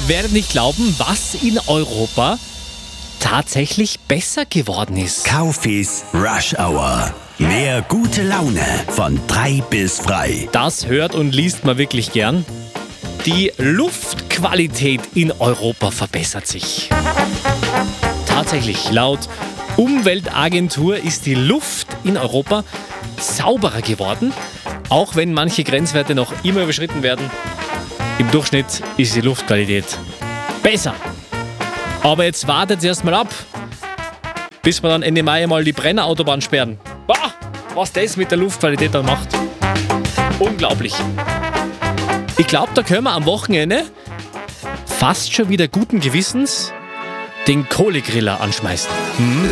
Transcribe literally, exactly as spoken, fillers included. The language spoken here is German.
werdet nicht glauben, was in Europa tatsächlich besser geworden ist. Kaufis Rush Hour. Mehr gute Laune von drei bis frei. Das hört und liest man wirklich gern. Die Luftqualität in Europa verbessert sich. Tatsächlich, laut Umweltagentur ist die Luft in Europa sauberer geworden, auch wenn manche Grenzwerte noch immer überschritten werden. Im Durchschnitt ist die Luftqualität besser. Aber jetzt wartet erst mal ab, bis wir dann Ende Mai mal die Brennerautobahn sperren. Bah, was das mit der Luftqualität dann macht. Unglaublich. Ich glaube, da können wir am Wochenende fast schon wieder guten Gewissens den Kohlegriller anschmeißen. Hm?